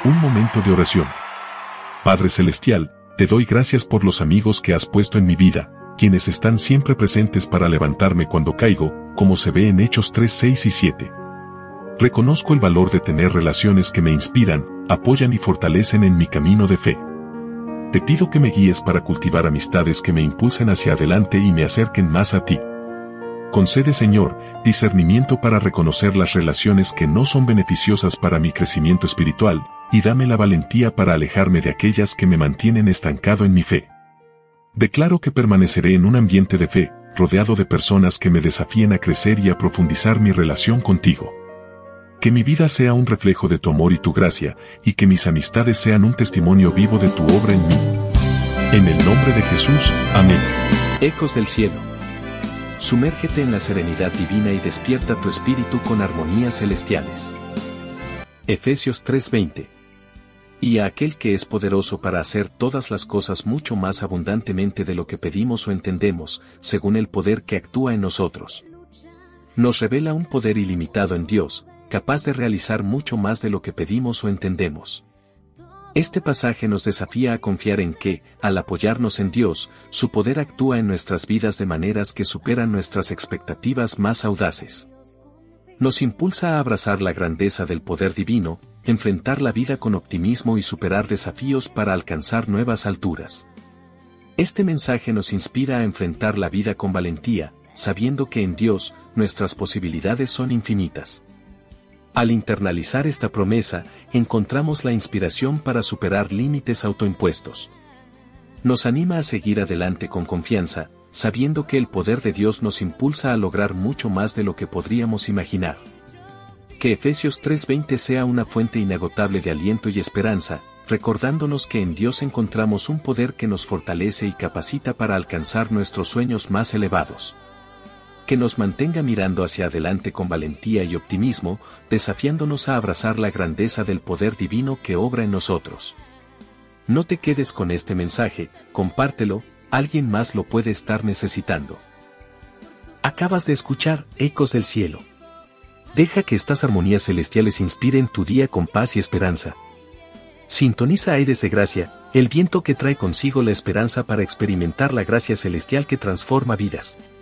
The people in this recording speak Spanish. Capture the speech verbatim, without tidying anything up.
Un momento de oración. Padre Celestial, te doy gracias por los amigos que has puesto en mi vida, quienes están siempre presentes para levantarme cuando caigo, como se ve en Hechos tres, seis y siete. Reconozco el valor de tener relaciones que me inspiran, apoyan y fortalecen en mi camino de fe. Te pido que me guíes para cultivar amistades que me impulsen hacia adelante y me acerquen más a ti. Concede, Señor, discernimiento para reconocer las relaciones que no son beneficiosas para mi crecimiento espiritual, y dame la valentía para alejarme de aquellas que me mantienen estancado en mi fe. Declaro que permaneceré en un ambiente de fe, rodeado de personas que me desafíen a crecer y a profundizar mi relación contigo. Que mi vida sea un reflejo de tu amor y tu gracia, y que mis amistades sean un testimonio vivo de tu obra en mí. En el nombre de Jesús, amén. Ecos del cielo. Sumérgete en la serenidad divina y despierta tu espíritu con armonías celestiales. Efesios tres veinte. Y a aquel que es poderoso para hacer todas las cosas mucho más abundantemente de lo que pedimos o entendemos, según el poder que actúa en nosotros. Nos revela un poder ilimitado en Dios, capaz de realizar mucho más de lo que pedimos o entendemos. Este pasaje nos desafía a confiar en que, al apoyarnos en Dios, su poder actúa en nuestras vidas de maneras que superan nuestras expectativas más audaces. Nos impulsa a abrazar la grandeza del poder divino, enfrentar la vida con optimismo y superar desafíos para alcanzar nuevas alturas. Este mensaje nos inspira a enfrentar la vida con valentía, sabiendo que en Dios, nuestras posibilidades son infinitas. Al internalizar esta promesa, encontramos la inspiración para superar límites autoimpuestos. Nos anima a seguir adelante con confianza, sabiendo que el poder de Dios nos impulsa a lograr mucho más de lo que podríamos imaginar. Que Efesios tres veinte sea una fuente inagotable de aliento y esperanza, recordándonos que en Dios encontramos un poder que nos fortalece y capacita para alcanzar nuestros sueños más elevados. Que nos mantenga mirando hacia adelante con valentía y optimismo, desafiándonos a abrazar la grandeza del poder divino que obra en nosotros. No te quedes con este mensaje, compártelo, alguien más lo puede estar necesitando. Acabas de escuchar Ecos del Cielo. Deja que estas armonías celestiales inspiren tu día con paz y esperanza. Sintoniza Aires de Gracia, el viento que trae consigo la esperanza para experimentar la gracia celestial que transforma vidas.